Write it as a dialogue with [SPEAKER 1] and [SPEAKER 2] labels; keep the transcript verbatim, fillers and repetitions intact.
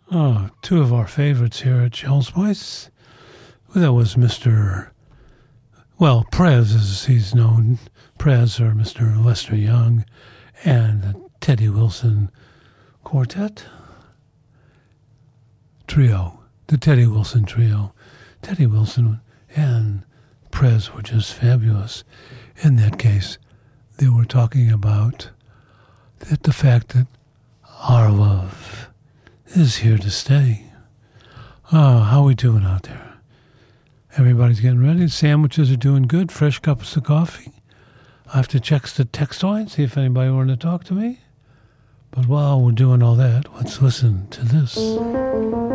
[SPEAKER 1] Oh, two of our favorites here at Shell Spice. That was Mister Well, Prez, as he's known. Prez, or Mister Lester Young, and the Teddy Wilson Quartet. Trio. The Teddy Wilson Trio. Teddy Wilson and Prez were just fabulous. In that case, they were talking about that the fact that our love is here to stay. Oh, how are we doing out there? Everybody's getting ready. Sandwiches are doing good. Fresh cups of coffee. I have to check the text line, see if anybody wanted to talk to me. But while we're doing all that, let's listen to this.